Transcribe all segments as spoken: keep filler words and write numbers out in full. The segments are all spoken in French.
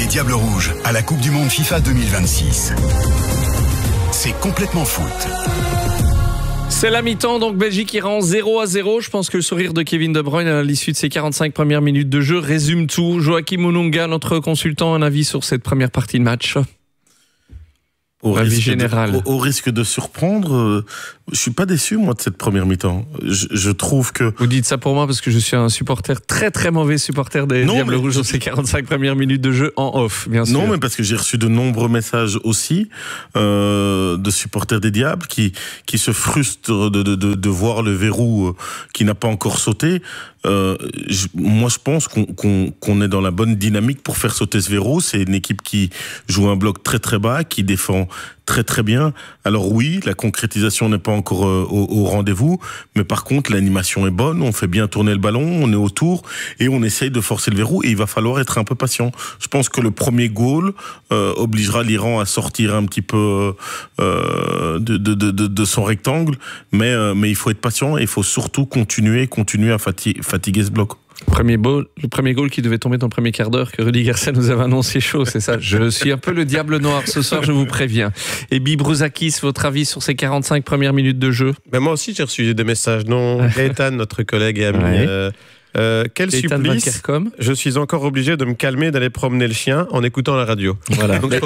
Diables Rouges à la Coupe du Monde FIFA deux mille vingt-six. C'est complètement foot. C'est la mi-temps, donc Belgique Iran zéro à zéro. Je pense que le sourire de Kevin De Bruyne à l'issue de ses quarante-cinq premières minutes de jeu résume tout. Joachim Oununga, notre consultant, un avis sur cette première partie de match? Au risque, général. de, au, au risque de surprendre, euh, je suis pas déçu moi de cette première mi-temps. Je, je trouve que vous dites ça pour moi parce que je suis un supporter très très mauvais supporter des non, Diables Rouges sur ces quarante-cinq premières minutes de jeu en off, bien sûr. Non, mais parce que j'ai reçu de nombreux messages aussi euh, de supporters des Diables qui qui se frustrent de de de, de voir le verrou qui n'a pas encore sauté. Euh, je, moi, je pense qu'on, qu'on, qu'on est dans la bonne dynamique pour faire sauter ce verrou. C'est une équipe qui joue un bloc très très bas, qui défend très très bien. Alors oui, la concrétisation n'est pas encore euh, au, au rendez-vous, mais par contre l'animation est bonne, on fait bien tourner le ballon, on est autour et on essaye de forcer le verrou et il va falloir être un peu patient. Je pense que le premier goal euh, obligera l'Iran à sortir un petit peu euh, de, de, de, de son rectangle, mais, euh, mais il faut être patient et il faut surtout continuer, continuer à fatiguer, fatiguer ce bloc. Premier ball, le premier goal qui devait tomber dans le premier quart d'heure que Rudy Garcia nous avait annoncé chaud, c'est ça. Je suis un peu le diable noir ce soir, je vous préviens. Et Bibrouzakis, votre avis sur ces quarante-cinq premières minutes de jeu? Ben moi aussi j'ai reçu des messages. Non, Gaëtan, notre collègue et ami. Ouais. Euh... Euh, quel Gaëtan supplice. Je suis encore obligé de me calmer, d'aller promener le chien en écoutant la radio. Voilà. Donc,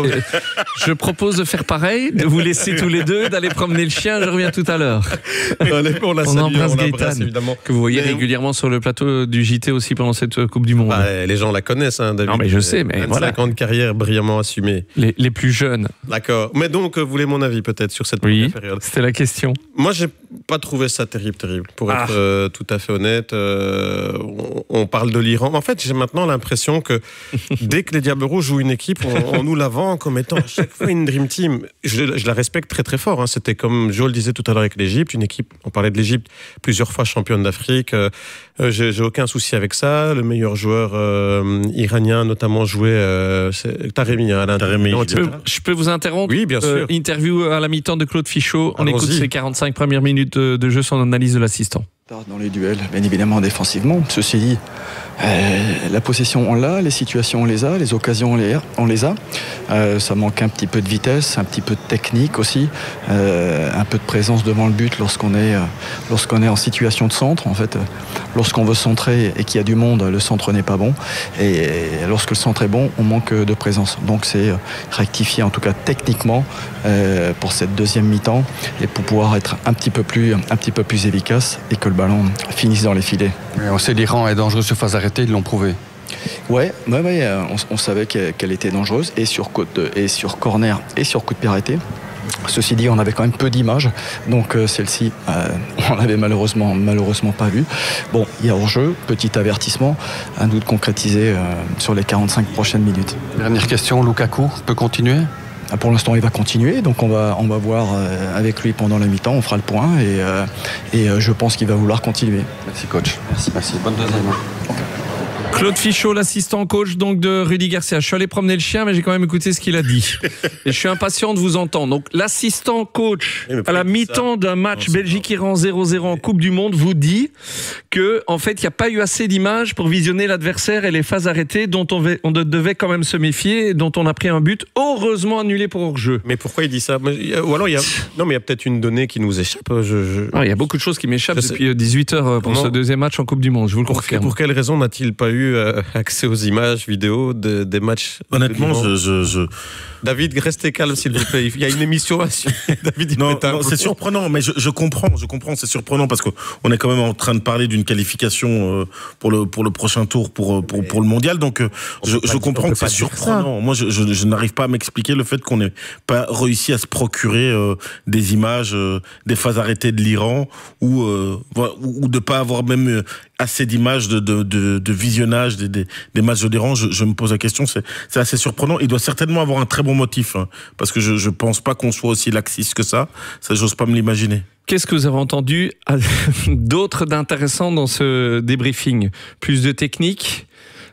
je propose de faire pareil, de vous laisser tous les deux, d'aller promener le chien. Je reviens tout à l'heure. Allez, on la on salue, embrasse on Gaëtan, évidemment. Que vous voyez mais... régulièrement sur le plateau du J T aussi pendant cette Coupe du Monde. Bah, les gens la connaissent, hein, David. Non, mais je sais, mais voilà. vingt-cinq ans de carrière brillamment assumée. Les, les plus jeunes. D'accord. Mais donc, vous voulez mon avis peut-être sur cette oui, première période? C'était la question. Moi, j'ai pas trouvé ça terrible, terrible. Pour ah. être euh, tout à fait honnête, euh, on, on parle de l'Iran. En fait, j'ai maintenant l'impression que dès que les Diables Rouges jouent une équipe, on, on nous la vend comme étant à chaque fois une dream team. Je, je la respecte très très fort. Hein. C'était comme Joe le disait tout à l'heure avec l'Égypte, une équipe. On parlait de l'Égypte plusieurs fois championne d'Afrique. Euh, j'ai, j'ai aucun souci avec ça. Le meilleur joueur euh, iranien, notamment joué, euh, c'est Taremi. Hein, Taremi. Je peux, je peux vous interrompre? Oui, bien sûr. Euh, interview à la mi-temps de Claude Fichot. On Allons-y. écoute ces quarante-cinq premières minutes de, de jeu, son analyse de l'assistant. Dans les duels, bien évidemment défensivement. Ceci dit, euh, la possession on l'a, les situations on les a, les occasions on les a. On les a. Euh, ça manque un petit peu de vitesse, un petit peu de technique aussi, euh, un peu de présence devant le but lorsqu'on est, euh, lorsqu'on est en situation de centre. En fait, euh, lorsqu'on veut centrer et qu'il y a du monde, le centre n'est pas bon. Et, et lorsque le centre est bon, on manque de présence. Donc c'est euh, rectifier en tout cas techniquement euh, pour cette deuxième mi-temps et pour pouvoir être un petit peu plus, un petit peu plus efficace et que le ballon finisse dans les filets. Mais on sait l'Iran est dangereux sur phase arrêtée, ils l'ont prouvé. Ouais, ouais, ouais on, on savait qu'elle, qu'elle était dangereuse et sur côte et sur corner et sur coup de pied arrêté. Ceci dit, on avait quand même peu d'images, donc euh, celle-ci, euh, on l'avait malheureusement, malheureusement pas vue. Bon, il y a hors-jeu, petit avertissement, à nous de concrétiser euh, sur les quarante-cinq prochaines minutes. Dernière question, Lukaku peut continuer ? Pour l'instant, il va continuer, donc on va, on va voir euh, avec lui pendant la mi-temps, on fera le point et, euh, et euh, je pense qu'il va vouloir continuer. Merci coach. Merci, merci. Bonne deuxième. Okay. Claude Fichot, l'assistant coach donc de Rudy Garcia. Je suis allé promener le chien, mais j'ai quand même écouté ce qu'il a dit. Et je suis impatient de vous entendre. Donc, l'assistant coach à la mi-temps d'un match Belgique-Iran zéro zéro en Coupe du Monde vous dit que, en fait, il n'y a pas eu assez d'images pour visionner l'adversaire et les phases arrêtées dont on, va, on devait quand même se méfier et dont on a pris un but heureusement annulé pour hors-jeu. Mais pourquoi il dit ça? Ou alors, il y a, non, mais il y a peut-être une donnée qui nous échappe. Je, je... Ah, il y a beaucoup de choses qui m'échappent je depuis sais. dix-huit heures pour non. ce deuxième match en Coupe du Monde. Je vous le pour, confirme. Pour quelle raison n'a-t-il pas eu euh, accès aux images vidéo de, des matchs? Honnêtement, je, je, je... David, restez calme s'il vous plaît. Il y a une émission à suivre. David, non, non c'est surprenant, mais je, je comprends, je comprends, c'est surprenant parce qu'on est quand même en train de parler d'une qualification euh, pour le pour le prochain tour pour pour pour le mondial. Donc euh, je, je comprends que c'est surprenant. Moi, je, je, je n'arrive pas à m'expliquer le fait qu'on n'ait pas réussi à se procurer euh, des images euh, des phases arrêtées de l'Iran ou euh, ou de pas avoir même euh, assez d'images de, de, de, de visionnage des, des, des matchs de l'Iran. Je, je me pose la question, c'est, c'est assez surprenant. Il doit certainement avoir un très bon motif, hein, parce que je ne pense pas qu'on soit aussi laxiste que ça. Ça, j'ose pas me l'imaginer. Qu'est-ce que vous avez entendu d'autre d'intéressant dans ce débriefing? Plus de technique?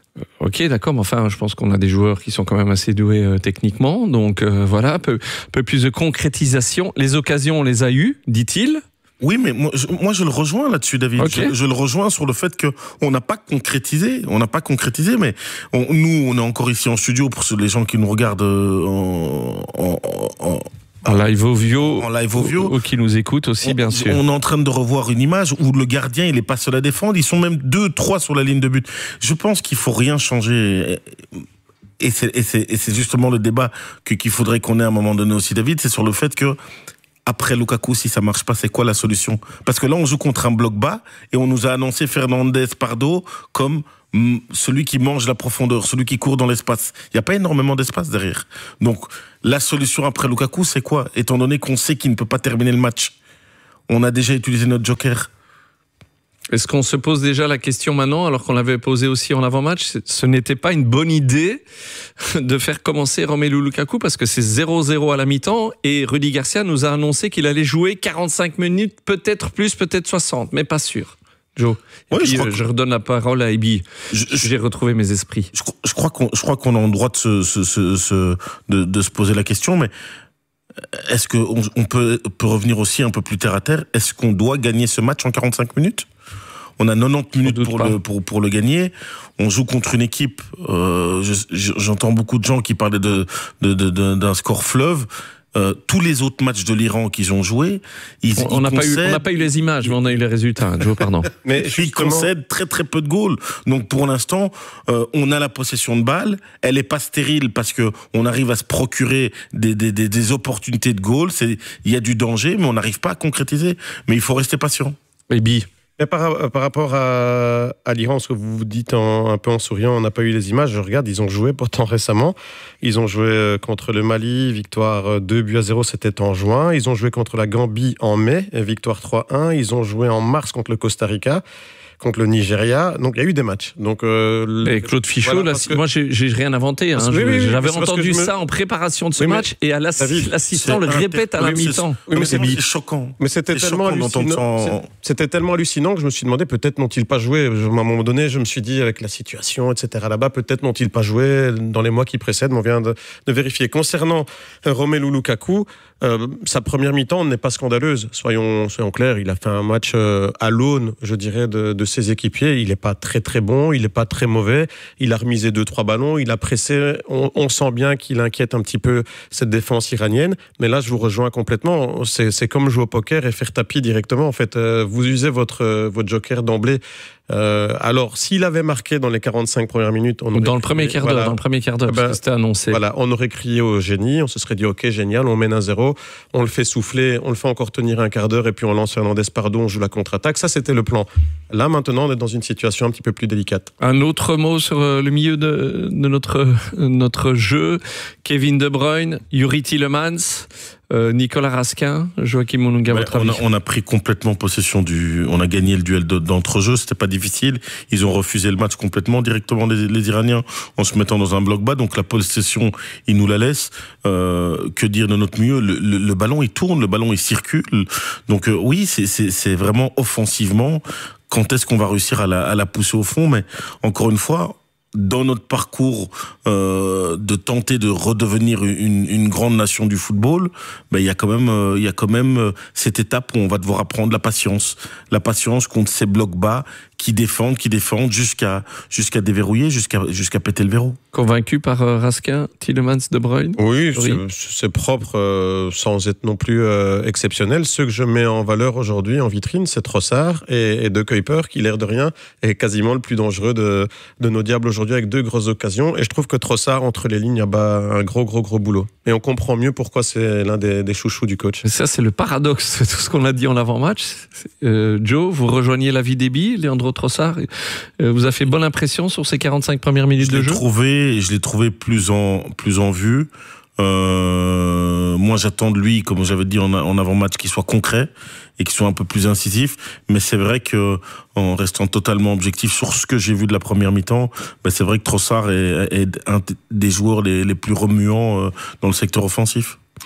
Ok, d'accord, mais enfin, je pense qu'on a des joueurs qui sont quand même assez doués euh, techniquement. Donc euh, voilà, un peu, un peu plus de concrétisation. Les occasions, on les a eues, dit-il. Oui, mais moi je, moi, je le rejoins là-dessus, David. Okay. Je, je le rejoins sur le fait que on n'a pas concrétisé. On n'a pas concrétisé, mais on, nous, on est encore ici en studio pour les gens qui nous regardent en, en, en En live audio, en live audio, ou, ou qui nous écoutent aussi, on, bien sûr. On est en train de revoir une image où le gardien, il est pas seul à défendre. Ils sont même deux, trois sur la ligne de but. Je pense qu'il faut rien changer. Et c'est, et c'est, et c'est justement le débat que, qu'il faudrait qu'on ait à un moment donné aussi, David. C'est sur le fait que après Lukaku, si ça marche pas, c'est quoi la solution? Parce que là, on joue contre un bloc bas et on nous a annoncé Fernandez Pardo comme celui qui mange la profondeur, celui qui court dans l'espace. Il n'y a pas énormément d'espace derrière. Donc, la solution après Lukaku, c'est quoi? Étant donné qu'on sait qu'il ne peut pas terminer le match, on a déjà utilisé notre joker. Est-ce qu'on se pose déjà la question maintenant, alors qu'on l'avait posée aussi en avant-match? Ce n'était pas une bonne idée de faire commencer Romelu Lukaku parce que c'est zéro zéro à la mi-temps et Rudy Garcia nous a annoncé qu'il allait jouer quarante-cinq minutes, peut-être plus, peut-être soixante, mais pas sûr. Joe. Et oui, puis, je, euh, que... je redonne la parole à Ibi. Je, je, J'ai retrouvé mes esprits. Je, je crois qu'on, je crois qu'on a le droit de se, se, se, se, de, de se poser la question, mais est-ce qu'on on peut, peut revenir aussi un peu plus terre à terre? Est-ce qu'on doit gagner ce match en quarante-cinq minutes? On a quatre-vingt-dix minutes pour le, pour, pour le gagner. On joue contre une équipe. Euh, je, j'entends beaucoup de gens qui parlaient de, de, de, de, d'un score fleuve. Euh, tous les autres matchs de l'Iran qu'ils ont joués, ils, on n'a pas, pas eu les images, mais on a eu les résultats. Joe, pardon. Mais ils concèdent très très peu de goals. Donc pour l'instant, euh, on a la possession de balle. Elle est pas stérile parce que on arrive à se procurer des des, des, des opportunités de goal. C'est, il y a du danger, mais on n'arrive pas à concrétiser. Mais il faut rester patient. Maybe. Mais par, par rapport à, à l'Iran, ce que vous vous dites en, un peu en souriant, on n'a pas eu les images, je regarde, ils ont joué pourtant récemment. Ils ont joué contre le Mali, victoire deux buts à zéro, c'était en juin. Ils ont joué contre la Gambie en mai, victoire trois un. Ils ont joué en mars contre le Costa Rica, contre le Nigeria. Donc il y a eu des matchs. Donc euh, et Claude Fichot, voilà, là, que... moi j'ai, j'ai rien inventé. Hein. Oui, oui, J'avais entendu ça me... en préparation de ce oui, match et à l'assistant le répète à la oui, mi-temps. Oui, mais c'est, c'est choquant. Mais c'était c'est tellement hallucinant. C'était tellement hallucinant que je me suis demandé peut-être n'ont-ils pas joué. À un moment donné, je me suis dit avec la situation, et cetera là-bas, peut-être n'ont-ils pas joué dans les mois qui précèdent. On vient de, de vérifier. Concernant Romelu Lukaku, euh, sa première mi-temps n'est pas scandaleuse. Soyons, soyons clairs, il a fait un match euh, à l'aune, je dirais, de, de ses équipiers. Il n'est pas très très bon, il n'est pas très mauvais. Il a remisé deux trois ballons, il a pressé. On, on sent bien qu'il inquiète un petit peu cette défense iranienne. Mais là, je vous rejoins complètement. C'est, c'est comme jouer au poker et faire tapis directement. En fait, euh, vous usez votre euh, votre joker d'emblée. Euh, alors, s'il avait marqué dans les quarante-cinq premières minutes, on aurait dans le crié, premier quart d'heure, voilà, dans le premier quart d'heure, ben, parce que c'était annoncé. Voilà, on aurait crié au génie, on se serait dit ok génial, on mène un zéro, on le fait souffler, on le fait encore tenir un quart d'heure et puis on lance Fernandez Pardo, on joue la contre-attaque. Ça, c'était le plan. Là, maintenant, on est dans une situation un petit peu plus délicate. Un autre mot sur le milieu de, de notre notre jeu. Kevin De Bruyne, Yuri Tielemans. Euh, Nicolas Raskin, Joachim Monunga, ouais, votre on avis? a, on a pris complètement possession du... On a gagné le duel de, d'entre-jeux, c'était pas difficile. Ils ont refusé le match complètement, directement, les, les Iraniens, en se mettant dans un bloc bas. Donc la possession, ils nous la laissent. Euh, que dire de notre milieu? le, le, le ballon, il tourne, le ballon, il circule. Donc euh, oui, c'est, c'est, c'est vraiment offensivement. Quand est-ce qu'on va réussir à la, à la pousser au fond? Mais encore une fois... dans notre parcours euh, de tenter de redevenir une, une grande nation du football, ben il y a quand même euh, il y a quand même euh, cette étape où on va devoir apprendre la patience, la patience contre ces blocs bas qui défendent, qui défendent jusqu'à jusqu'à déverrouiller, jusqu'à jusqu'à péter le verrou. Convaincu par euh, Raskin, Tielemans, De Bruyne? Oui, c'est, c'est propre, euh, sans être non plus euh, exceptionnel. Ceux que je mets en valeur aujourd'hui, en vitrine, c'est Trossard et, et De Kuyper, qui l'air de rien est quasiment le plus dangereux de, de nos diables aujourd'hui, avec deux grosses occasions. Et je trouve que Trossard, entre les lignes, a bah, un gros, gros, gros boulot. Et on comprend mieux pourquoi c'est l'un des, des chouchous du coach. Ça, c'est le paradoxe de tout ce qu'on a dit en avant-match. Euh, Joe, vous rejoignez l'avis d'Ebi, Leandro Trossard euh, vous a fait bonne impression sur ces quarante-cinq premières minutes je de jeu? Trouvé, je l'ai trouvé plus en, plus en vue. Euh, moi, j'attends de lui, comme j'avais dit en, en avant-match, qu'il soit concret et qu'il soit un peu plus incisif. Mais c'est vrai que, en restant totalement objectif sur ce que j'ai vu de la première mi-temps, ben c'est vrai que Trossard est, est un des joueurs les, les plus remuants dans le secteur offensif.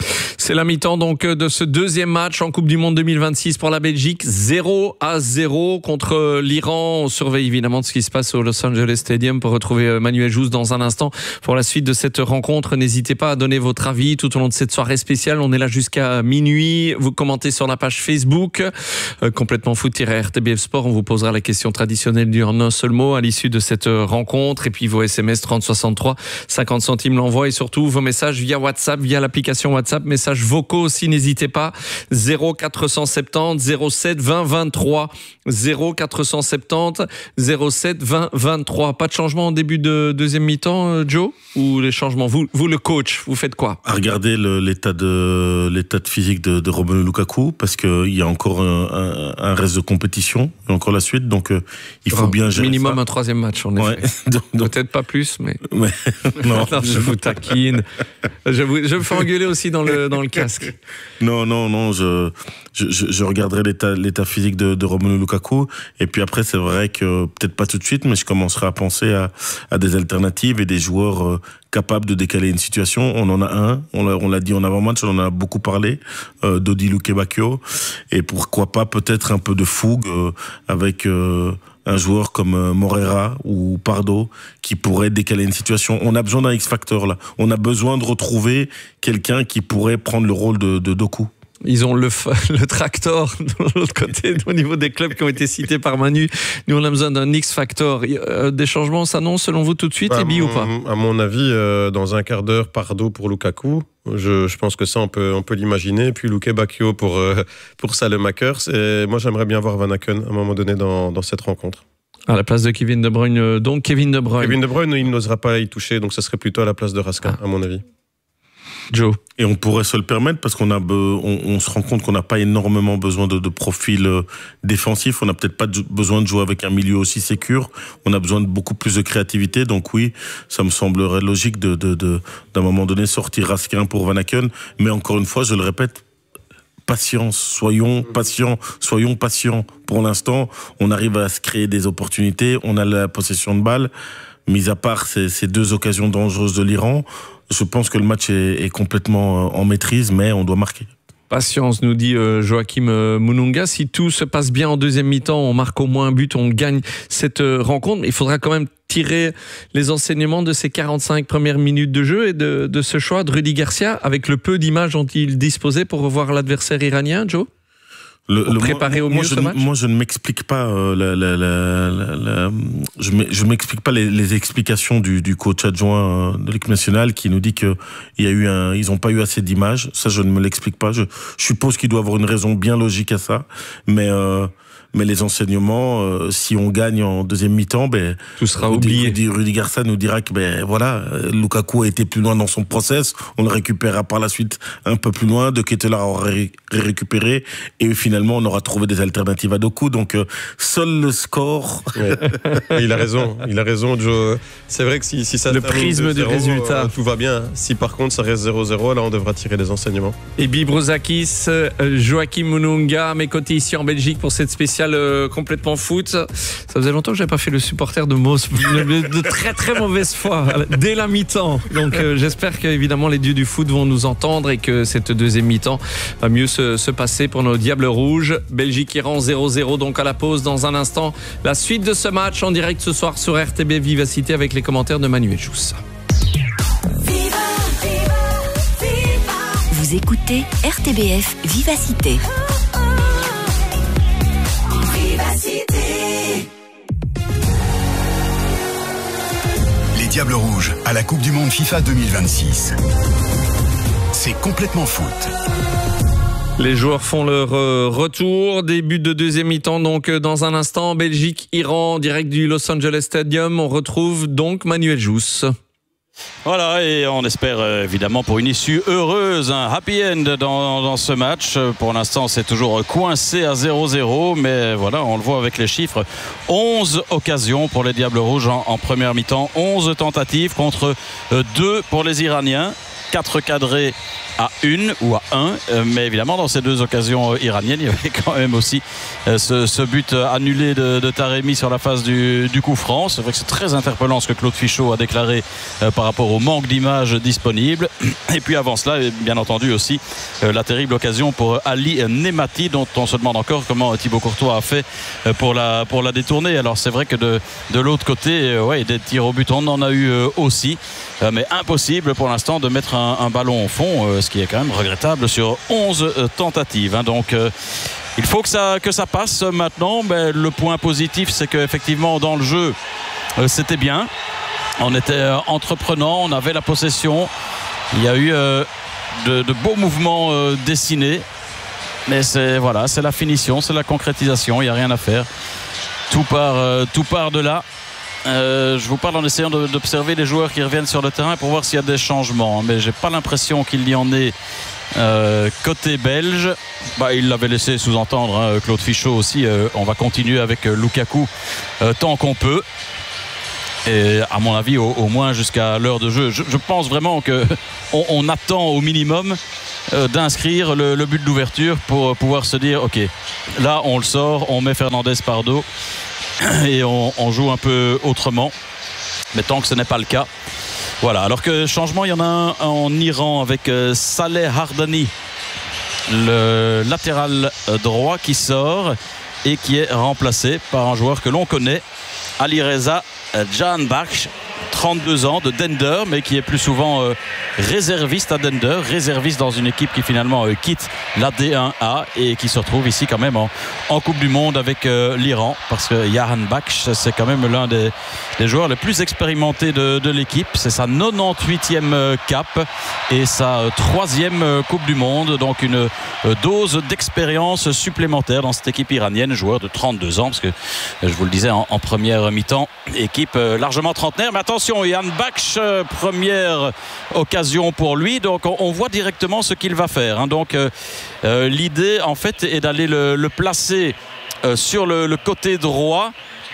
C'est la mi-temps donc de ce deuxième match en Coupe du Monde deux mille vingt-six pour la Belgique. zéro à zéro contre l'Iran. On surveille évidemment ce qui se passe au Los Angeles Stadium pour retrouver Manuel Jousse dans un instant. Pour la suite de cette rencontre, n'hésitez pas à donner votre avis tout au long de cette soirée spéciale. On est là jusqu'à minuit. Vous commentez sur la page Facebook. Euh, complètement foot-R T B F Sport. On vous posera la question traditionnelle du en un seul mot à l'issue de cette rencontre. Et puis vos S M S trente soixante-trois, cinquante centimes l'envoi. Et surtout vos messages via WhatsApp, via l'application WhatsApp. Messages vocaux aussi, n'hésitez pas. zéro quatre cent soixante-dix zéro sept vingt vingt-trois. zéro quatre cent soixante-dix zéro sept vingt vingt-trois. Pas de changement en début de deuxième mi-temps, Joe? Ou les changements? Vous, vous le coach, vous faites quoi? À regarder le, l'état de l'état de physique de, de Romelu Lukaku, parce qu'il y a encore un, un, un reste de compétition, il y a encore la suite, donc euh, il faut oh, bien gérer minimum ça. Un troisième match, en ouais. effet. donc, donc... Peut-être pas plus, mais... mais non. non, je vous taquine. Je, vous, je me fais engueuler aussi dans le, dans le casque. Non, non, non, je, je, je regarderai l'état, l'état physique de, de Romelu Lukaku, et puis après, c'est vrai que, peut-être pas tout de suite, mais je commencerai à penser à, à des alternatives et des joueurs euh, capables de décaler une situation. On en a un, on l'a, on l'a dit en avant-match, on en a beaucoup parlé, euh, Dodi Lukebakio, et pourquoi pas peut-être un peu de fougue euh, avec euh, un joueur comme euh, Moreira ou Pardo qui pourrait décaler une situation. On a besoin d'un X-Factor là. On a besoin de retrouver quelqu'un qui pourrait prendre le rôle de, de Doku. Ils ont le, le tractor de l'autre côté au niveau des clubs qui ont été cités par Manu. Nous, on a besoin d'un X-Factor. Des changements s'annoncent selon vous tout de suite, bah, Ebi, ou pas? À mon avis, euh, dans un quart d'heure, Pardo pour Lukaku. Je, je pense que ça, on peut, on peut l'imaginer. Puis Lukebakio pour, euh, pour Salemackers. Et moi, j'aimerais bien voir Van Aken à un moment donné dans, dans cette rencontre. À la place de Kevin De Bruyne, donc Kevin De Bruyne. Kevin De Bruyne, il n'osera pas y toucher, donc ça serait plutôt à la place de Raskin, ah. à mon avis. Joe. Et on pourrait se le permettre parce qu'on a, on, on se rend compte qu'on n'a pas énormément besoin de, de profil défensif. On n'a peut-être pas de, besoin de jouer avec un milieu aussi sécure. On a besoin de beaucoup plus de créativité. Donc oui, ça me semblerait logique de, de, de, d'un moment donné sortir Raskin pour Van Aken. Mais encore une fois, je le répète, patience, soyons patients, soyons patients. Pour l'instant, on arrive à se créer des opportunités. On a la possession de balle. Mis à part ces, ces deux occasions dangereuses de l'Iran, je pense que le match est, est complètement en maîtrise, mais on doit marquer. Patience, nous dit euh, Joachim euh, Mununga. Si tout se passe bien en deuxième mi-temps, on marque au moins un but, on gagne cette euh, rencontre. Mais il faudra quand même tirer les enseignements de ces quarante-cinq premières minutes de jeu et de, de ce choix de Rudy Garcia, avec le peu d'images dont il disposait pour revoir l'adversaire iranien, Joe. Le, le préparer au mieux moi, ce je, match. Moi, je ne m'explique pas. Euh, la, la, la, la, la, je, je m'explique pas les, les explications du, du coach adjoint de l'équipe nationale qui nous dit que il y a eu un, ils n'ont pas eu assez d'images. Ça, je ne me l'explique pas. Je, je suppose qu'il doit avoir une raison bien logique à ça, mais. Euh, Mais les enseignements, euh, si on gagne en deuxième mi-temps, ben tout sera Rudy, oublié. Rudy, Rudy Garcia nous dira que ben voilà, Lukaku a été plus loin dans son process, on le récupérera par la suite un peu plus loin, De Ketelaere aura ré- récupéré et finalement on aura trouvé des alternatives à Doku. Donc euh, seul le score. Ouais. Il a raison, il a raison, Joe. C'est vrai que si, si ça le prisme du résultat, euh, tout va bien. Si par contre ça reste zéro zéro, là on devra tirer des enseignements. Et Bibrozakis, euh, Joachim Mununga, à mes côtés ici en Belgique pour cette spéciale Euh, complètement foot. Ça faisait longtemps que j'avais pas fait le supporter de Mos, de, de très très mauvaise foi dès la mi-temps. Donc euh, j'espère que évidemment les dieux du foot vont nous entendre et que cette deuxième mi-temps va mieux se, se passer pour nos Diables Rouges. Belgique-Iran zéro zéro donc à la pause. Dans un instant, la suite de ce match en direct ce soir sur R T B Vivacité avec les commentaires de Manuel Jousse. Vous écoutez R T B F Vivacité. Les Diables Rouges à la Coupe du Monde FIFA deux mille vingt-six. C'est complètement foot. Les joueurs font leur euh, retour, début de deuxième mi-temps donc euh, dans un instant. Belgique-Iran, direct du Los Angeles Stadium. On retrouve donc Manuel Jousse. Voilà, et on espère euh, évidemment pour une issue heureuse, un happy end dans, dans ce match. Pour l'instant, c'est toujours coincé à zéro zéro, mais voilà, on le voit avec les chiffres. onze occasions pour les Diables Rouges en, en première mi-temps, onze tentatives contre euh, deux pour les Iraniens. quatre cadrés à une ou à un, mais évidemment dans ces deux occasions iraniennes il y avait quand même aussi ce, ce but annulé de, de Taremi sur la phase du, du coup franc. C'est vrai que c'est très interpellant ce que Claude Fichot a déclaré euh, par rapport au manque d'images disponibles. Et puis avant cela, bien entendu aussi euh, la terrible occasion pour Ali Nemati, dont on se demande encore comment Thibaut Courtois a fait euh, pour, la, pour la détourner. Alors c'est vrai que de, de l'autre côté, euh, ouais, des tirs au but on en a eu euh, aussi, euh, mais impossible pour l'instant de mettre un, un ballon au fond, euh, ce qui est quand même regrettable sur onze euh, tentatives, hein. Donc euh, il faut que ça, que ça passe maintenant. Mais le point positif, c'est qu'effectivement dans le jeu euh, c'était bien, on était euh, entreprenant, on avait la possession, il y a eu euh, de, de beaux mouvements euh, dessinés, mais c'est voilà, c'est la finition, c'est la concrétisation, il n'y a rien à faire, tout part, euh, tout part de là. Euh, je vous parle en essayant de, d'observer les joueurs qui reviennent sur le terrain pour voir s'il y a des changements, hein, mais j'ai pas l'impression qu'il y en ait euh, côté belge. Bah, il l'avait laissé sous-entendre, hein, Claude Fichot aussi, euh, on va continuer avec euh, Lukaku euh, tant qu'on peut, et à mon avis au, au moins jusqu'à l'heure de jeu. Je, je pense vraiment que on, on attend au minimum euh, d'inscrire le, le but d'ouverture pour pouvoir se dire ok, là on le sort, on met Fernandez par dos et on, on joue un peu autrement, mais tant que ce n'est pas le cas, voilà. Alors que changement, il y en a un en Iran avec euh, Saleh Hardani, le latéral droit, qui sort et qui est remplacé par un joueur que l'on connaît, Alireza Jahanbakhsh, trente-deux ans, de Dender, mais qui est plus souvent euh, réserviste à Dender, réserviste dans une équipe qui finalement euh, quitte la D un A et qui se retrouve ici quand même en, en Coupe du Monde avec euh, l'Iran, parce que Jahanbakhsh, c'est quand même l'un des, des joueurs les plus expérimentés de, de l'équipe. C'est sa quatre-vingt-huitième cap et sa troisième Coupe du Monde, donc une euh, dose d'expérience supplémentaire dans cette équipe iranienne, joueur de trente-deux ans, parce que je vous le disais en, en première mi-temps, équipe euh, largement trentenaire. Mais attention, Jahanbakhsh, euh, première occasion pour lui, donc on, on voit directement ce qu'il va faire, hein. Donc euh, euh, l'idée en fait est d'aller le, le placer euh, sur le, le côté droit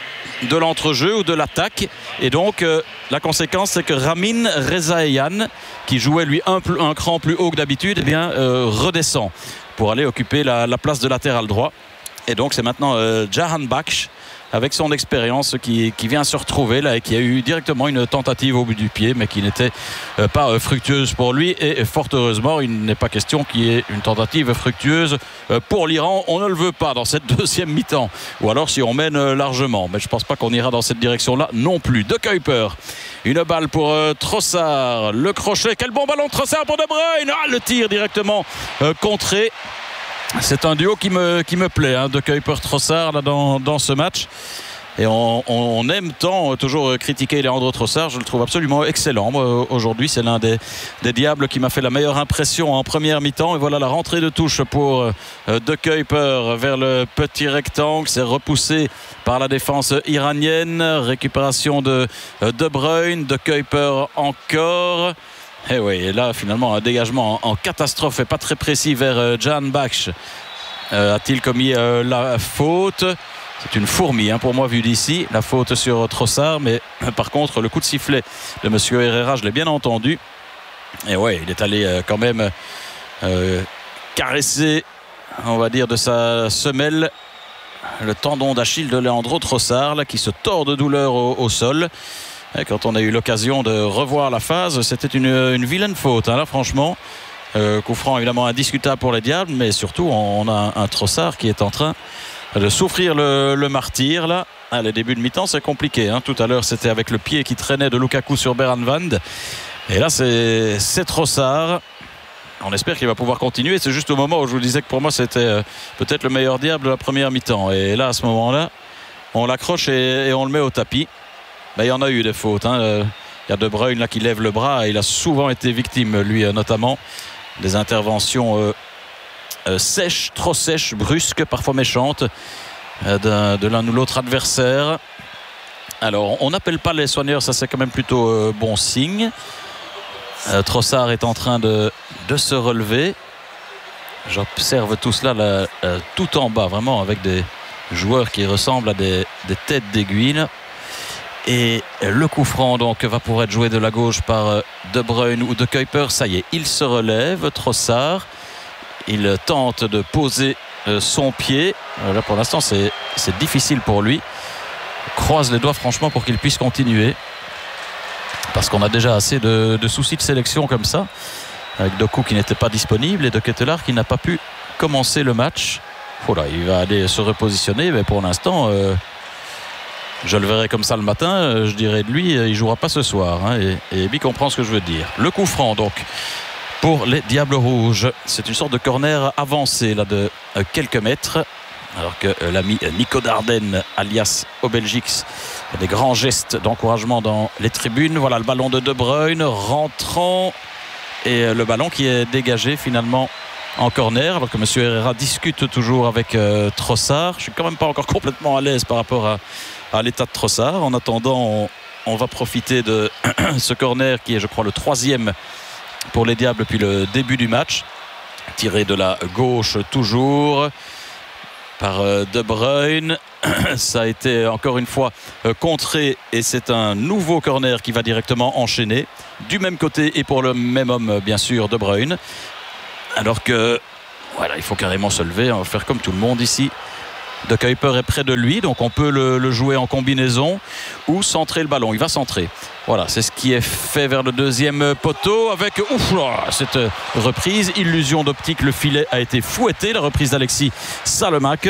de l'entrejeu ou de l'attaque, et donc euh, la conséquence c'est que Ramin Rezaeian, qui jouait lui un, un cran plus haut que d'habitude, eh bien euh, redescend pour aller occuper la, la place de latéral droit, et donc c'est maintenant euh, Jahanbakhsh avec son expérience qui, qui vient se retrouver là et qui a eu directement une tentative au bout du pied, mais qui n'était euh, pas euh, fructueuse pour lui, et fort heureusement il n'est pas question qu'il y ait une tentative fructueuse euh, pour l'Iran. On ne le veut pas dans cette deuxième mi-temps, ou alors si on mène euh, largement, mais je ne pense pas qu'on ira dans cette direction là non plus. De Kuiper, une balle pour euh, Trossard, le crochet, quel bon ballon de Trossard pour De Bruyne, ah, le tir directement euh, contré. C'est un duo qui me, qui me plaît, hein, De Kuiper-Trossard là, dans, dans ce match. Et on, on aime tant toujours critiquer Leandro Trossard. Je le trouve absolument excellent. Moi, aujourd'hui, c'est l'un des, des diables qui m'a fait la meilleure impression en première mi-temps. Et voilà la rentrée de touche pour euh, De Kuiper vers le petit rectangle. C'est repoussé par la défense iranienne. Récupération de De Bruyne. De Kuiper encore. Et oui, et là finalement un dégagement en, en catastrophe et pas très précis vers euh, Jahanbakhsh. Euh, a-t-il commis euh, la faute? C'est une fourmi, hein, pour moi vu d'ici, la faute sur Trossard, mais euh, par contre le coup de sifflet de Monsieur Herrera, je l'ai bien entendu. Et ouais, il est allé euh, quand même euh, caresser, on va dire, de sa semelle le tendon d'Achille de Leandro Trossard, là, qui se tord de douleur au, au sol. Et quand on a eu l'occasion de revoir la phase, c'était une, une vilaine faute, hein, là franchement. Euh, coup franc évidemment indiscutable pour les Diables, mais surtout on a un, un Trossard qui est en train de souffrir le, le martyre là. Ah, les débuts de mi-temps c'est compliqué, hein. Tout à l'heure c'était avec le pied qui traînait de Lukaku sur Beranvand, et là c'est, c'est Trossard. On espère qu'il va pouvoir continuer. C'est juste au moment où je vous disais que pour moi c'était euh, peut-être le meilleur Diable de la première mi-temps, et là à ce moment là on l'accroche et, et on le met au tapis. Ben, il y en a eu des fautes, hein. euh, il y a De Bruyne là qui lève le bras, il a souvent été victime lui euh, notamment des interventions euh, euh, sèches, trop sèches, brusques, parfois méchantes euh, de l'un ou l'autre adversaire. Alors on n'appelle pas les soigneurs, ça c'est quand même plutôt euh, bon signe. euh, Trossard est en train de, de se relever. J'observe tout cela là, euh, tout en bas, vraiment avec des joueurs qui ressemblent à des, des têtes d'aiguille. Et le coup franc donc va pouvoir être joué de la gauche par De Bruyne ou de Kuiper. Ça y est, il se relève. Trossard, il tente de poser son pied. Là pour l'instant c'est difficile pour lui. Croise les doigts franchement pour qu'il puisse continuer, parce qu'on a déjà assez de, de soucis de sélection comme ça, avec Doku qui n'était pas disponible et de Ketelaar qui n'a pas pu commencer le match. Voilà, il va aller se repositionner, mais pour l'instant euh, je le verrai comme ça le matin, je dirais de lui il jouera pas ce soir, hein, et, et Ebi comprend ce que je veux dire. Le coup franc donc pour les Diables Rouges, c'est une sorte de corner avancé là de euh, quelques mètres, alors que euh, l'ami Nico Dardenne alias Obelgix a des grands gestes d'encouragement dans les tribunes. Voilà le ballon de De Bruyne rentrant, et euh, le ballon qui est dégagé finalement en corner, alors que M. Herrera discute toujours avec euh, Trossard. Je suis quand même pas encore complètement à l'aise par rapport à, à l'état de Trossard. En attendant, on, on va profiter de ce corner qui est, je crois, le troisième pour les Diables depuis le début du match, tiré de la gauche toujours par euh, De Bruyne. Ça a été encore une fois euh, contré, et c'est un nouveau corner qui va directement enchaîner du même côté et pour le même homme, bien sûr, De Bruyne. Alors que voilà, il faut carrément se lever, on va faire comme tout le monde ici. De Kuiper est près de lui, donc on peut le, le jouer en combinaison ou centrer le ballon. Il va centrer. Voilà, c'est ce qui est fait vers le deuxième poteau avec ouf, cette reprise, illusion d'optique. Le filet a été fouetté. La reprise d'Alexis Salemaker.